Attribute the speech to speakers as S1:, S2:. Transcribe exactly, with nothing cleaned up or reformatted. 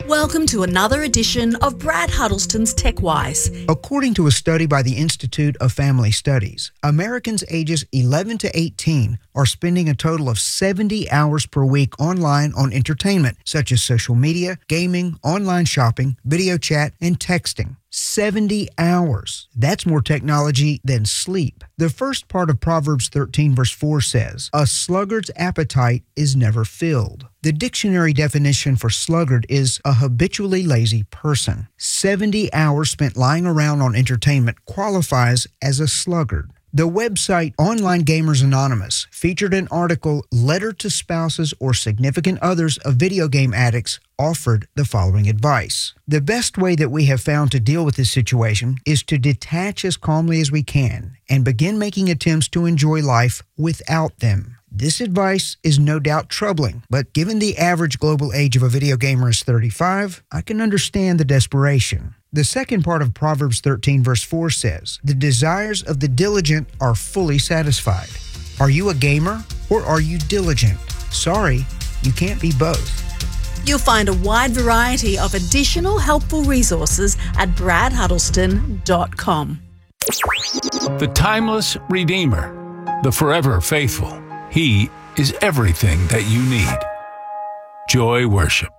S1: Welcome to another edition of Brad Huddleston's TechWise.
S2: According to a study by the Institute of Family Studies, Americans ages eleven to eighteen are spending a total of seventy hours per week online on entertainment, such as social media, gaming, online shopping, video chat, and texting. seventy hours. That's more technology than sleep. The first part of Proverbs thirteen verse four says, "A sluggard's appetite is never filled." The dictionary definition for sluggard is a habitually lazy person. seventy hours spent lying around on entertainment qualifies as a sluggard. The website Online Gamers Anonymous featured an article, Letter to Spouses or Significant Others of Video Game Addicts, offered the following advice. The best way that we have found to deal with this situation is to detach as calmly as we can and begin making attempts to enjoy life without them. This advice is no doubt troubling, but given the average global age of a video gamer is thirty-five, I can understand the desperation. The second part of Proverbs thirteen verse four says, "The desires of the diligent are fully satisfied." Are you a gamer or are you diligent? Sorry, you can't be both.
S1: You'll find a wide variety of additional helpful resources at brad huddleston dot com.
S3: The timeless Redeemer, the forever faithful. He is everything that you need. Joy Worship.